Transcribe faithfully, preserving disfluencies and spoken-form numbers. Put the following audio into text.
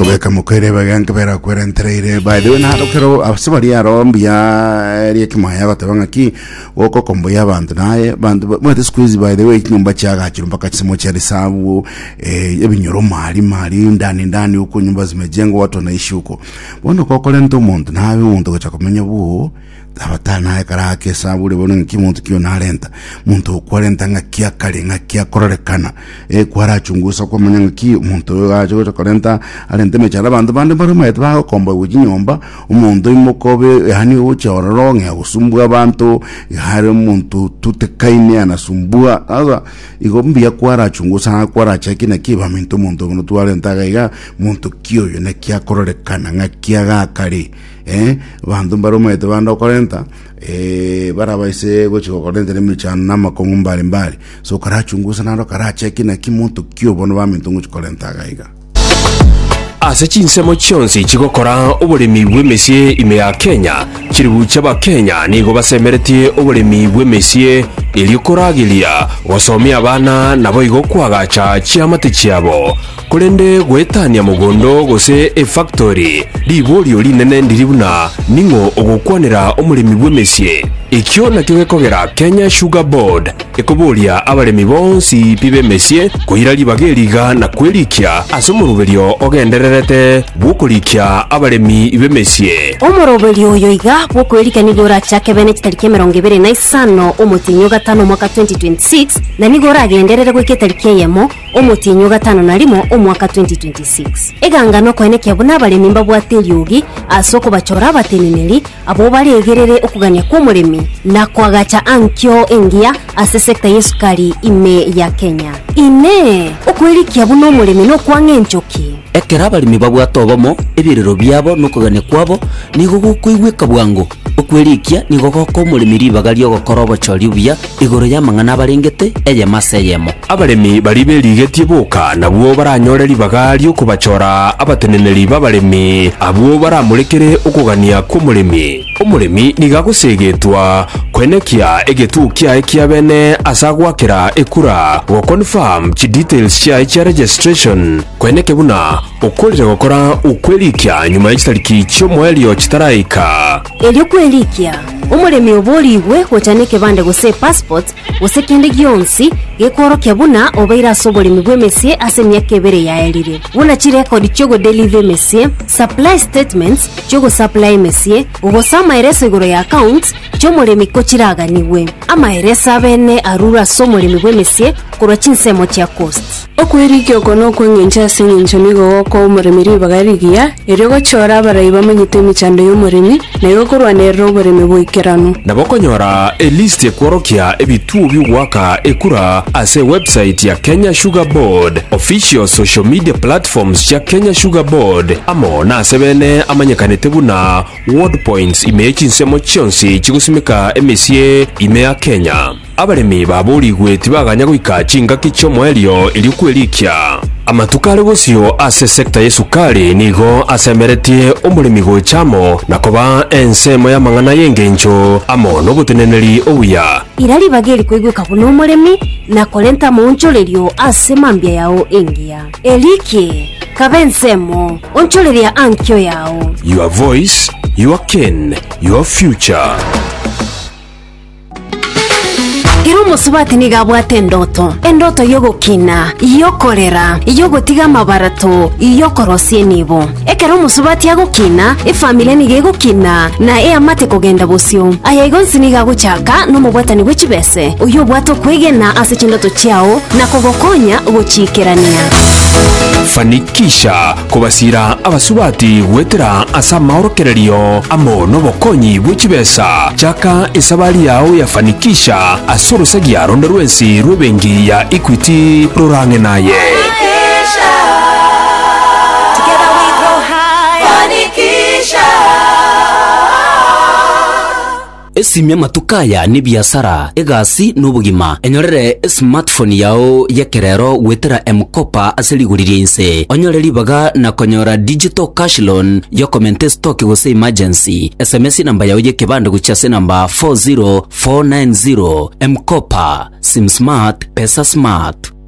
kobeka mukere baganka bera kwerentereire by the way na dokero abasabari yaro mbya eri kimaya batabanga ki woko kombo y'abantu naye bantu mwete squeeze by the way nyumba cyaga kirumba kakisemo cyari sabu eh ebinyoro mali mali ndani ndani uko nyumba zimejengwa watu wanaishi huko bono koko lento umuntu nawe umuntu gachakomenya buo abatana karake sabule bono nkimuntu kiyo nalenta muntu kwalenta ngakia kale ngakia kororekana e kwara chungusa kwa manya ngaki muntu aje ko korenta alente mechala bantu bande baruma etwa komba ujinyomba umuntu imokobe hani uchororo nge usumbua abantu hari umuntu tutekaine anasumbua aza igombia kwara chungusa kwara chekina kiba mintu muntu no twalenta gaiga muntu kiyo ne kia kororekana ngakia ga kale eh bantu baruma etwa bando korenta eh barabaise gocho korenta ne michana nama komumbali mbali so karachungusa naro karacheki na kimuntu kiyo bono bamintu nguchikorenta gaiga ase chinsemo chonsi chigokora oburemi bw'emesie ime ya Kenya chiribucha ba Kenya nigo basemeretie oburemi bw'emesie eliokoragilia wasomia abana nabo igokwagacha chiamate chiabo kurende gwetania mugondo gose e factory libolio linene ndiribuna ningo ogokwanira omuremi bw'emesie ikyo nakyo gekogera Kenya Sugar Board ekobolia abaremi bonsi pibe mesie kuhira libageriga na kwelikia asumuruberio ogendererete bukurikia abaremi ibe mesie omuruberio yoiga bukwelika nigora chake bene tariki mirongo ibiri na isano omutinyo gatano mwaka twenty twenty-six na nigora agenderere gwike tariki yemo omutinyo gatano na limo omwaka twenty twenty-six egangano kwenekya buna abaremi mbabwateliugi asoko bachora abatenineli abo baregerere okugania kw'omuremi na kwagacha ankyo engia ase sekta yesukari ime ya Kenya ine okwelikia buno omuremi no kwangenchoki ekera abalimi babwatobomo ebirero byabo nokugane kwabo nigo gukwigweka bwango okwelikia nigo goko omuremi ribagali ogokora obochori buya igoro yamang'ana abarengete eye maseyemo abalemi bali berigetie boka nabwo baranyore ribagali okubachora abateneneri babalemi abwo baramurekere okugania kw'omuremi omuremi nigagusegetwa kwenekia egetukia ekia bene asagwakira ekura go confirm chi details cha cha registration kweneke buna okolere gokora ukwelikia nyuma y'kitariki cyo mwelio kitaraika elio kwelikia omuremi oboliwe gotaneke bande gose passport gose kende gionsi gekorokia buna obeira sobolemi bw'emesie ase myaka ebere ya elire buna chi record cyo go deliver mesie supply statements cyo go supply mesie ugo sama ereso igoro ya account cyo muremi ko kiraganiwe ama eresa bene arura somuremi bw'emesie kuro chinsemo cya cost okwerikia okono kwengencha singencho nigo ko omuremi ribagarigia eryo gochora abarayiba manyite emichando y'omuremi nayo kurwanera oburemi bw'ikirano nabokonyora a list ekworokia ebituo by'ugwaka ekura ase website ya Kenya Sugar Board official social media platforms ya Kenya Sugar Board amo na sebene amanyekanete buna word points imechi nsemo chonsi chigusimika emesie ime ya Kenya abaremi babuligwe tibaganya gwika chinga kicho mwelio ili kwelikia amatukale gosio ase sekta yesukali nigo asemeretie omuremi gochamo nakoba ensemo ya mang'ana yengencho amo no buteneneri obuya irali bageri kwigweka buno omuremi na kolenta moncholerio ase mambia yao engia elike kabensemo oncholeria ankyo yao your voice your kin your future Kiro musubati nigabwate endoto endoto yogokina yokorera yogotiga mabarato yokorosie nibo ekero musubati agokina efamily nigegokina na e amate kogenda bosio ayagonsi nigaguchaka no mubwatani gwechibese uyo bwato kwegena ase chindoto chiao na kogokonya gochikerania fanikisha kubasira abasubati gwetera asa maorokererio amo no bokonyi bwechibesa chaka esabali yao ya fanikisha asoro sagia ronda rwensi rubengi ya Equity rurange naye Together we grow high fanikisha esimya matukaya ni biashara egasi n'ubugima enyorere smartphone yao yekerero wetera M-Kopa aseliguririe inse onyoreri baga na konyora digital cash loan yo komente stock gose emergency S M S namba yao yekebanda guchase namba four zero four nine zero M-Kopa sim smart pesa smart